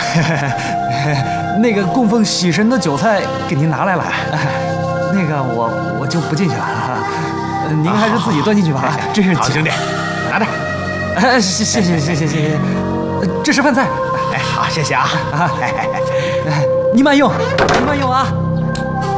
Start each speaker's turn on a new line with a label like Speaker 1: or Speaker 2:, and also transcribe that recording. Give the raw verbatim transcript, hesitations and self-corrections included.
Speaker 1: 那个供奉喜神的酒菜给您拿来了，那个我我就不进去了，您还是自己端进去吧。这是
Speaker 2: 好兄弟，拿着。
Speaker 1: 哎，谢谢谢谢谢谢谢谢，这是饭菜。
Speaker 2: 哎，好，谢谢啊。
Speaker 1: 啊，您慢用，您慢用啊。